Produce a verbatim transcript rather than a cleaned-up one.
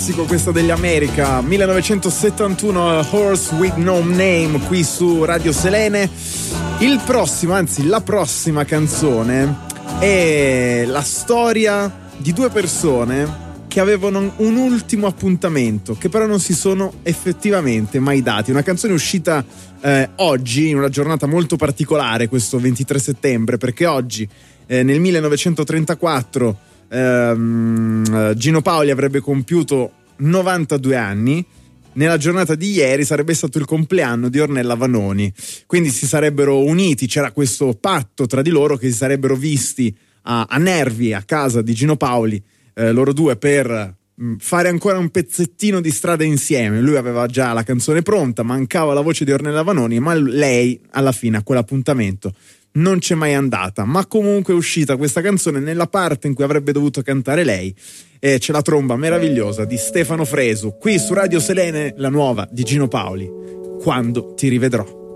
classico questo degli America, millenovecentosettantuno, Horse with No Name, qui su Radio Selene. Il prossimo, anzi la prossima canzone è la storia di due persone che avevano un ultimo appuntamento, che però non si sono effettivamente mai dati. Una canzone uscita eh, oggi, in una giornata molto particolare, questo ventitré settembre, perché oggi eh, nel millenovecentotrentaquattro ehm, Gino Paoli avrebbe compiuto novantadue anni. Nella giornata di ieri sarebbe stato il compleanno di Ornella Vanoni, quindi si sarebbero uniti, c'era questo patto tra di loro che si sarebbero visti a, a Nervi, a casa di Gino Paoli, Eh, loro due, per mh, fare ancora un pezzettino di strada insieme. Lui aveva già la canzone pronta, mancava la voce di Ornella Vanoni, ma lei alla fine a quell'appuntamento non c'è mai andata. Ma comunque è uscita questa canzone nella parte in cui avrebbe dovuto cantare lei, e c'è la tromba meravigliosa di Stefano Fresu qui su Radio Selene, la nuova di Gino Paoli, Quando ti rivedrò.